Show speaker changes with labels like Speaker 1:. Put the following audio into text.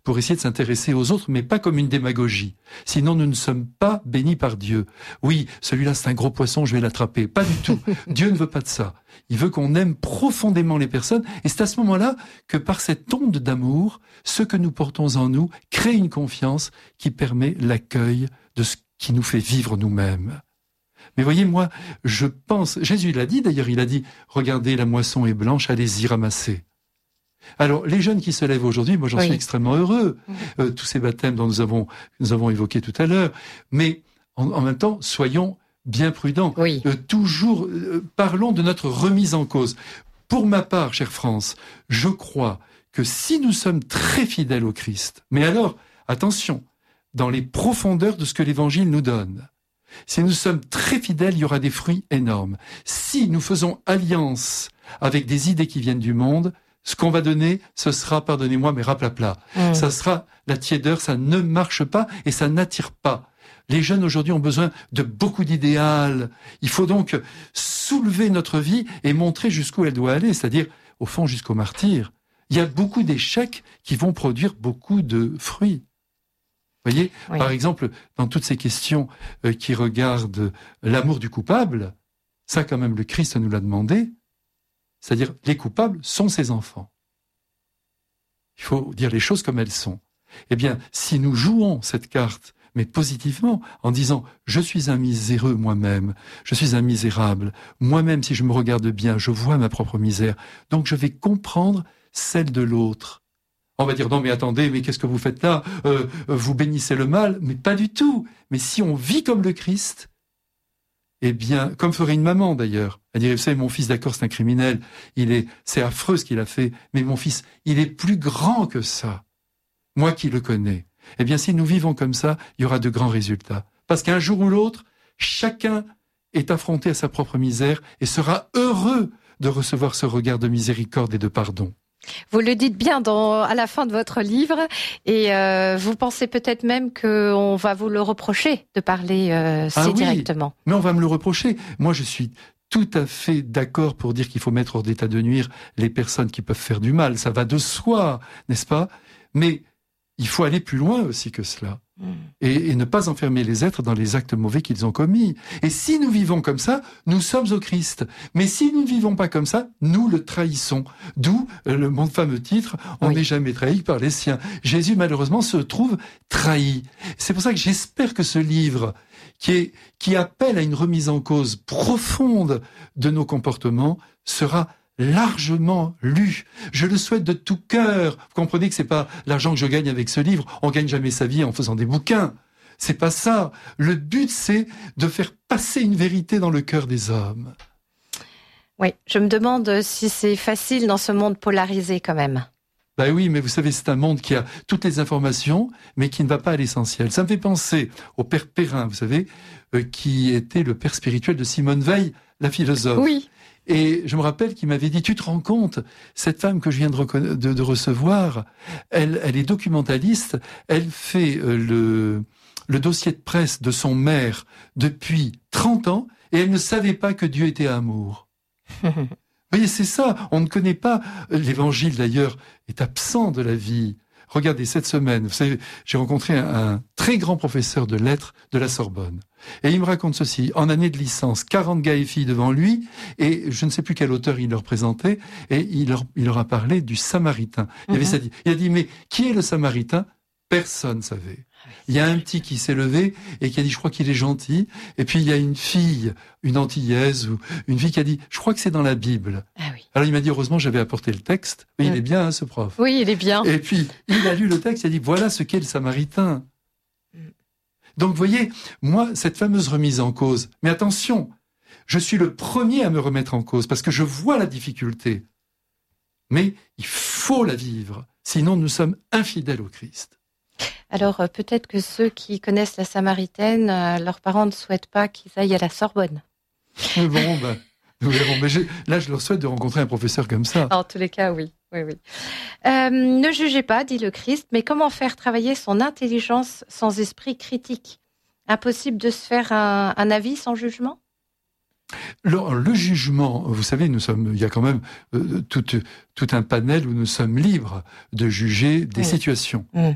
Speaker 1: pour essayer de s'intéresser aux autres, mais pas comme une démagogie. Sinon, nous ne sommes pas bénis par Dieu. Oui, celui-là, c'est un gros poisson, je vais l'attraper. Pas du tout. Dieu ne veut pas de ça. Il veut qu'on aime profondément les personnes. Et c'est à ce moment-là que par cette onde d'amour, ce que nous portons en nous crée une confiance qui permet l'accueil de ce qui nous fait vivre nous-mêmes. Mais voyez, moi, je pense, Jésus l'a dit d'ailleurs, il a dit, regardez, la moisson est blanche, allez-y ramasser. Alors, les jeunes qui se lèvent aujourd'hui, moi j'en suis extrêmement heureux, tous ces baptêmes dont nous avons évoqué tout à l'heure, mais en même temps, soyons bien prudents. Toujours, parlons de notre remise en cause. Pour ma part, chère France, je crois que si nous sommes très fidèles au Christ, mais alors, attention, dans les profondeurs de ce que l'Évangile nous donne, si nous sommes très fidèles, il y aura des fruits énormes. Si nous faisons alliance avec des idées qui viennent du monde, ce qu'on va donner, ce sera, pardonnez-moi, mais raplapla. Ça sera la tiédeur, ça ne marche pas et ça n'attire pas. Les jeunes aujourd'hui ont besoin de beaucoup d'idéal. Il faut donc soulever notre vie et montrer jusqu'où elle doit aller, c'est-à-dire, au fond, jusqu'au martyre. Il y a beaucoup d'échecs qui vont produire beaucoup de fruits. Vous voyez, par exemple, dans toutes ces questions qui regardent l'amour du coupable, ça quand même le Christ nous l'a demandé, c'est-à-dire les coupables sont ses enfants. Il faut dire les choses comme elles sont. Eh bien, si nous jouons cette carte, mais positivement, en disant « je suis un miséreux moi-même, je suis un misérable, moi-même si je me regarde bien, je vois ma propre misère, donc je vais comprendre celle de l'autre ». On va dire, non mais attendez, mais qu'est-ce que vous faites là ? Vous bénissez le mal ? Mais pas du tout. Mais si on vit comme le Christ, eh bien, comme ferait une maman d'ailleurs, elle dirait, vous savez, mon fils, d'accord, c'est un criminel, c'est affreux ce qu'il a fait, mais mon fils, il est plus grand que ça. Moi qui le connais. Eh bien, si nous vivons comme ça, il y aura de grands résultats. Parce qu'un jour ou l'autre, chacun est affronté à sa propre misère et sera heureux de recevoir ce regard de miséricorde et de pardon.
Speaker 2: Vous le dites bien à la fin de votre livre et vous pensez peut-être même qu'on va vous le reprocher de parler si directement.
Speaker 1: Mais on va me le reprocher. Moi, je suis tout à fait d'accord pour dire qu'il faut mettre hors d'état de nuire les personnes qui peuvent faire du mal. Ça va de soi, n'est-ce pas ? Mais il faut aller plus loin aussi que cela. Et ne pas enfermer les êtres dans les actes mauvais qu'ils ont commis. Et si nous vivons comme ça, nous sommes au Christ. Mais si nous ne vivons pas comme ça, nous le trahissons. D'où mon fameux titre, on n'est jamais trahi par les siens. Jésus, malheureusement, se trouve trahi. C'est pour ça que j'espère que ce livre, qui appelle à une remise en cause profonde de nos comportements, sera largement lu. Je le souhaite de tout cœur. Vous comprenez que c'est pas l'argent que je gagne avec ce livre. On gagne jamais sa vie en faisant des bouquins. C'est pas ça. Le but, c'est de faire passer une vérité dans le cœur des hommes.
Speaker 2: Oui, je me demande si c'est facile dans ce monde polarisé quand même.
Speaker 1: Ben oui, mais vous savez, c'est un monde qui a toutes les informations, mais qui ne va pas à l'essentiel. Ça me fait penser au père Perrin, vous savez, qui était le père spirituel de Simone Veil, la philosophe.
Speaker 2: Oui.
Speaker 1: Et je me rappelle qu'il m'avait dit, tu te rends compte, cette femme que je viens de recevoir, elle est documentaliste, elle fait le dossier de presse de son maire depuis 30 ans, et elle ne savait pas que Dieu était amour. Vous voyez, c'est ça, on ne connaît pas, l'évangile d'ailleurs est absent de la vie. Regardez, cette semaine, vous savez, j'ai rencontré un très grand professeur de lettres de la Sorbonne. Et il me raconte ceci, en année de licence, 40 gars et filles devant lui, et je ne sais plus quel auteur il leur présentait, et il leur a parlé du Samaritain. Il a dit, mais qui est le Samaritain ? Personne ne savait. Il y a un petit qui s'est levé et qui a dit, je crois qu'il est gentil. Et puis il y a une fille, une Antillaise, ou une fille qui a dit, je crois que c'est dans la Bible.
Speaker 2: Ah oui.
Speaker 1: Alors il m'a dit, heureusement, j'avais apporté le texte. Mais il est bien, hein, ce prof.
Speaker 2: Oui, il est bien.
Speaker 1: Et puis, il a lu le texte, il a dit, voilà ce qu'est le Samaritain. Donc, vous voyez, moi, cette fameuse remise en cause, mais attention, je suis le premier à me remettre en cause, parce que je vois la difficulté. Mais il faut la vivre, sinon nous sommes infidèles au Christ.
Speaker 2: Alors, peut-être que ceux qui connaissent la Samaritaine, leurs parents ne souhaitent pas qu'ils aillent à la Sorbonne.
Speaker 1: Mais bon, nous verrons. Mais là, je leur souhaite de rencontrer un professeur comme ça.
Speaker 2: En tous les cas, oui. Ne jugez pas, dit le Christ, mais comment faire travailler son intelligence sans esprit critique ? Impossible de se faire un avis sans jugement ?
Speaker 1: Le jugement, vous savez, il y a quand même tout un panel où nous sommes libres de juger des situations.